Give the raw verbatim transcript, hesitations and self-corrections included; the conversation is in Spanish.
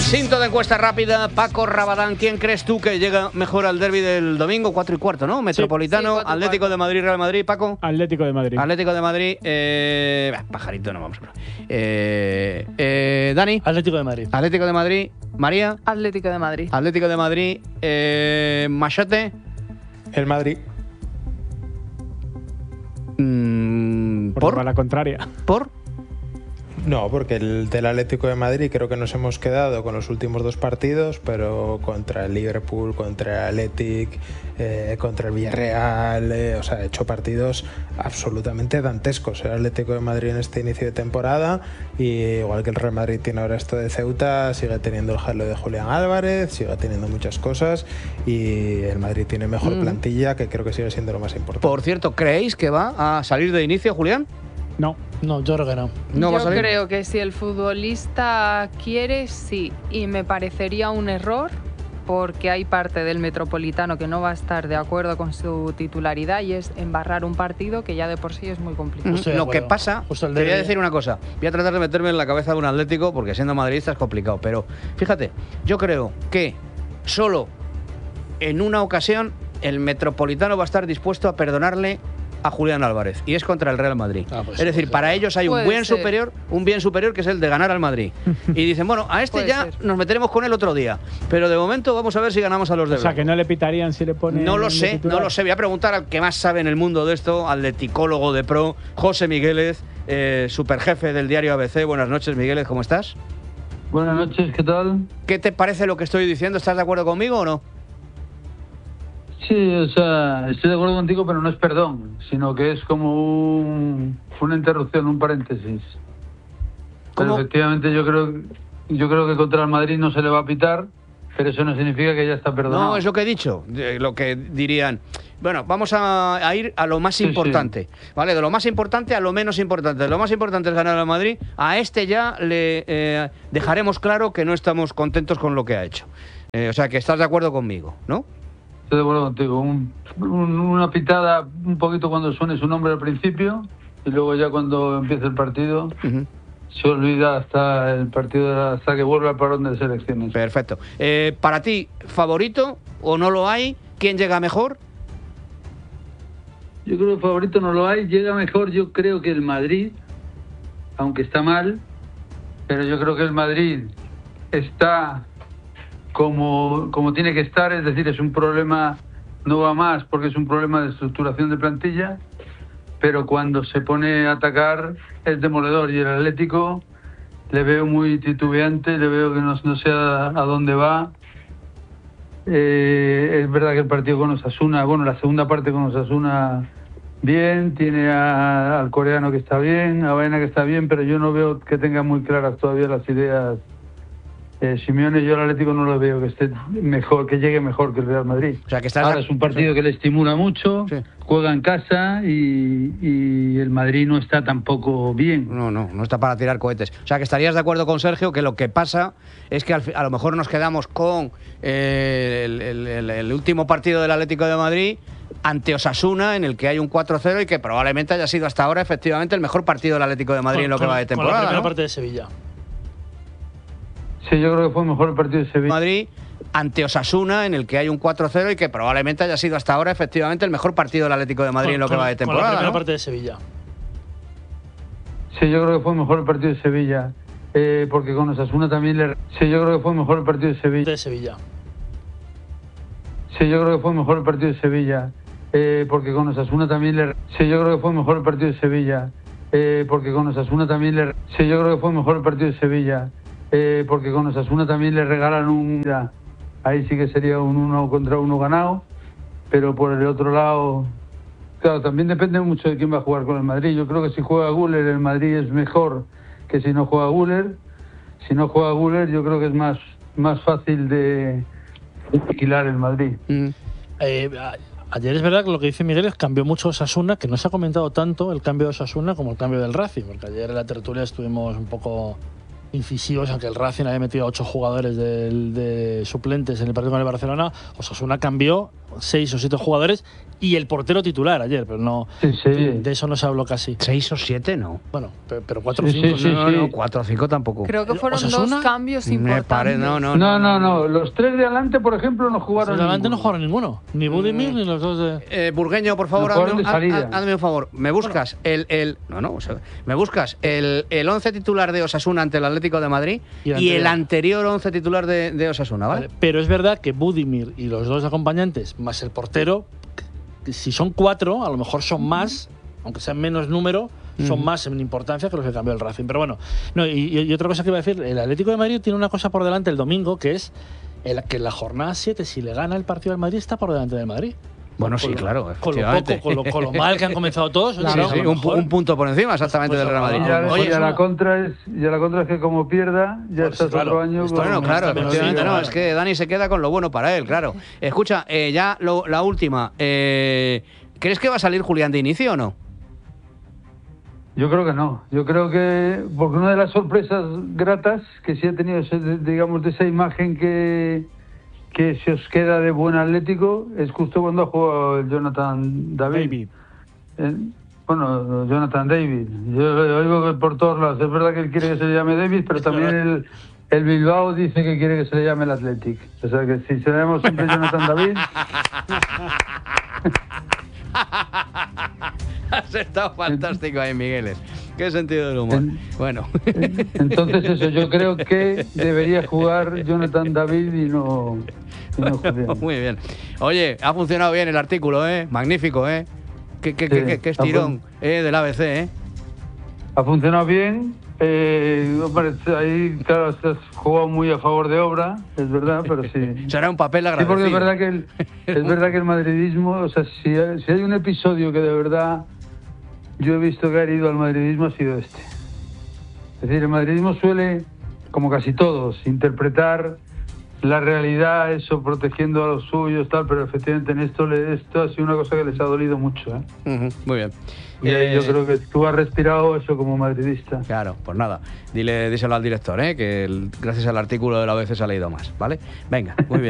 Recinto de encuesta rápida. Paco Rabadán, ¿quién crees tú que llega mejor al derbi del domingo? Cuatro y cuarto, ¿no? Metropolitano, sí, Atlético de Madrid, Real Madrid, Paco. Atlético de Madrid. Atlético de Madrid. Eh, pajarito, no vamos. Eh, eh, Dani. Atlético de Madrid. Atlético de Madrid. María. Atlético de Madrid. Atlético de Madrid. Eh, Machete. El Madrid. Mm, Por, ¿Por? por la contraria. ¿Por? No, porque el del Atlético de Madrid creo que nos hemos quedado con los últimos dos partidos, pero contra el Liverpool, contra el Athletic, eh, contra el Villarreal, eh, o sea, ha hecho partidos absolutamente dantescos el Atlético de Madrid en este inicio de temporada, y igual que el Real Madrid tiene ahora esto de Ceuta, sigue teniendo el jalo de Julián Álvarez, sigue teniendo muchas cosas, y el Madrid tiene mejor Mm. plantilla, que creo que sigue siendo lo más importante. Por cierto, ¿creéis que va a salir de inicio, Julián? No. No, yo creo que no. ¿No Yo va a salir? creo que si el futbolista quiere, sí. Y me parecería un error porque hay parte del Metropolitano que no va a estar de acuerdo con su titularidad y es embarrar un partido que ya de por sí es muy complicado. Estoy de Lo que acuerdo. pasa, Justo el te voy a derbi. decir una cosa. Voy a tratar de meterme en la cabeza de un Atlético porque siendo madridista es complicado. Pero fíjate, yo creo que solo en una ocasión el Metropolitano va a estar dispuesto a perdonarle a Julián Álvarez, y es contra el Real Madrid. Ah, pues es decir, sí, para sí. ellos hay un Puede bien ser. superior, un bien superior que es el de ganar al Madrid. Y dicen, bueno, a este Puede ya ser. nos meteremos con él otro día. Pero de momento vamos a ver si ganamos a los de O sea, Blanco. que no le pitarían si le ponen. No lo de sé, titular. no lo sé. Voy a preguntar al que más sabe en el mundo de esto, al leticólogo de pro, José Migueles, eh, superjefe del diario A B C. Buenas noches, Migueles, ¿cómo estás? Buenas noches, ¿qué tal? ¿Qué te parece lo que estoy diciendo? ¿Estás de acuerdo conmigo o no? Sí, o sea, estoy de acuerdo contigo, pero no es perdón, sino que es como un- una interrupción, un paréntesis. Pero ¿Cómo? efectivamente yo creo, yo creo que contra el Madrid no se le va a pitar, pero eso no significa que ya está perdonado. No, es lo que he dicho, de- lo que dirían. Bueno, vamos a, a ir a lo más Sí, importante, ¿vale? De lo más importante a lo menos importante. Lo más importante es ganar al Madrid. A este ya le eh, dejaremos claro que no estamos contentos con lo que ha hecho. Eh, o sea, que estás de acuerdo conmigo, ¿no? Estoy de acuerdo contigo. Un- un- una pitada un poquito cuando suene su nombre al principio y luego ya cuando empiece el partido Ujú. se olvida hasta el partido, hasta que vuelva al parón de selecciones. Perfecto. Eh, para ti, ¿favorito o no lo hay? ¿Quién llega mejor? Yo creo que favorito no lo hay. Llega mejor, yo creo que el Madrid, aunque está mal, pero yo creo que el Madrid está como, como tiene que estar, es decir, es un problema, no va más porque es un problema de estructuración de plantilla, pero cuando se pone a atacar es demoledor, y el Atlético le veo muy titubeante, le veo que no, no sé a, a dónde va. Eh, es verdad que el partido con Osasuna, bueno, la segunda parte con Osasuna bien, tiene a- al coreano que está bien, a Baena que está bien, pero yo no veo que tenga muy claras todavía las ideas. Eh, Simeone, yo al Atlético no lo veo que esté mejor, que llegue mejor que el Real Madrid. O sea, que estás... Ahora es un partido que le estimula mucho, Sí. juega en casa y, y el Madrid no está tampoco bien. No, no, no está para tirar cohetes. O sea, que estarías de acuerdo con Sergio que lo que pasa es que al fi- a lo mejor nos quedamos con eh, el, el- el- el último partido del Atlético de Madrid ante Osasuna, en el que hay un cuatro cero y que probablemente haya sido hasta ahora efectivamente el mejor partido del Atlético de Madrid Con- en lo que con- va de Con la temporada, primera ¿no? parte de Sevilla. Sí, yo creo que fue mejor el partido de Sevilla. Madrid ante Osasuna, en el que hay un cuatro cero y que probablemente haya sido hasta ahora efectivamente el mejor partido del Atlético de Madrid Con- en lo que con- va de Con la temporada, primera ¿no? parte de Sevilla. Sí, yo creo que fue mejor el partido de Sevilla, eh, porque con Osasuna también le... Sí, yo creo que fue mejor el partido de Sevilla. De Sevilla. Sí, yo creo que fue mejor el partido de Sevilla, eh, porque con Osasuna también le... Sí, yo creo que fue mejor el partido de Sevilla, eh, porque con Osasuna también le... Sí, yo creo que fue mejor el partido de Sevilla, eh, porque con Osasuna también le regalan un... ya, ahí sí que sería un uno contra uno ganado, pero por el otro lado... Claro, también depende mucho de quién va a jugar con el Madrid. Yo creo que si juega Güler, el Madrid es mejor que si no juega Güler. Si no juega Güler, yo creo que es más, más fácil de alquilar el Madrid. Mm. Eh, a- ayer es verdad que lo que dice Miguel es que cambió mucho Osasuna, que no se ha comentado tanto el cambio de Osasuna como el cambio del Racing, porque ayer en la tertulia estuvimos un poco incisivos, aunque el Racing haya metido a ocho jugadores de, de suplentes en el partido con el Barcelona, Osasuna cambió seis o siete jugadores y el portero titular ayer, pero no Sí, sí. de eso no se habló casi. ¿Seis o siete? No. Bueno, pero, pero cuatro o Sí, cinco. sí, sí, no, sí. no, cuatro o cinco tampoco. Creo que fueron ¿Osasuna? dos cambios Me importantes. pare- no, no, No, no, no. Los tres de adelante, por ejemplo, no jugaron. Los de adelante no ninguno. jugaron ninguno, ni Budimir ni los dos de... Eh, Burgueño, por favor, No jugaron hazme, de haz- salida. haz- hazme un favor. Me buscas el, el no, no, o sea, me buscas el, el once titular de Osasuna ante el Atlético de Madrid Y y el el, anterior. anterior once titular de, de Osasuna, ¿vale? Vale, pero es verdad que Budimir y los dos acompañantes, más el portero, si son cuatro, a lo mejor son más, aunque sean menos número, son Ujú. más en importancia que los que cambió el Racing. Pero bueno, no, y, y otra cosa que iba a decir, el Atlético de Madrid tiene una cosa por delante el domingo, que es el, que en la jornada siete, si le gana el partido al Madrid, está por delante del Madrid. Bueno, Con sí, lo- claro, Con lo efectivamente. poco, con lo, con lo mal que han comenzado todos. Sí, oye, sí, a lo un, pu- mejor- un punto por encima exactamente Pues, del Real Madrid. Y ya, Oye, y a es la una- contra es, y a la contra es que como pierda, ya Pues estás claro, otro año. esto con- Bueno, claro, Pero efectivamente, sí, no, claro. es que Dani se queda con lo bueno para él, claro. Escucha, eh, ya lo- la última, eh, ¿crees que va a salir Julián de inicio o no? Yo creo que no. Yo creo que, porque una de las sorpresas gratas que sí ha tenido, ese- de- digamos, de esa imagen que, que se os queda de buen Atlético, es justo cuando ha jugado el Jonathan David. David. Eh, bueno, Jonathan David. Yo lo oigo que por todos lados. Es verdad que él quiere que se le llame David, pero también el, el Bilbao dice que quiere que se le llame el Athletic. O sea que si se le llama siempre Jonathan David. Has estado fantástico ahí, Migueles. Qué sentido del humor. En- Bueno. Entonces eso, yo creo que debería jugar Jonathan David y no, y no Julián. Muy bien. Oye, ha funcionado bien el artículo, ¿eh? Magnífico, ¿eh? Qué, qué, Sí, qué, qué- qué está estirón eh, del A B C, ¿eh? Ha funcionado bien. Eh, hombre, ahí, claro, has jugado muy a favor de Obra, es verdad, pero sí. Será un papel Sí, agradecido. porque es verdad que el, es verdad que el madridismo, o sea, si hay, si hay un episodio que de verdad yo he visto que ha herido al madridismo, ha sido este. Es decir, el madridismo suele, como casi todos, interpretar la realidad, eso, protegiendo a los suyos, tal, pero efectivamente en esto, le, esto ha sido una cosa que les ha dolido mucho, ¿eh? Ujú, muy bien. Y ahí Eh, yo creo que tú has respirado eso como madridista. Claro, pues nada. Dile, díselo al director, ¿eh? Que el- gracias al artículo de la A B C se ha leído más, ¿vale? Venga, muy bien.